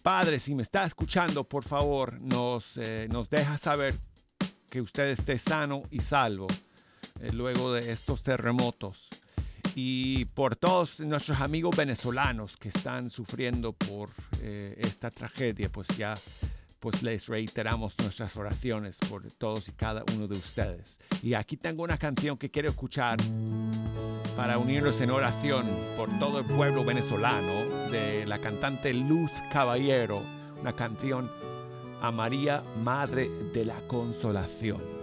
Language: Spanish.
Padre, si me está escuchando, por favor, nos deja saber que usted esté sano y salvo luego de estos terremotos. Y por todos nuestros amigos venezolanos que están sufriendo por esta tragedia, pues ya pues les reiteramos nuestras oraciones por todos y cada uno de ustedes. Y aquí tengo una canción que quiero escuchar para unirnos en oración por todo el pueblo venezolano, de la cantante Luz Caballero, una canción a María, Madre de la Consolación.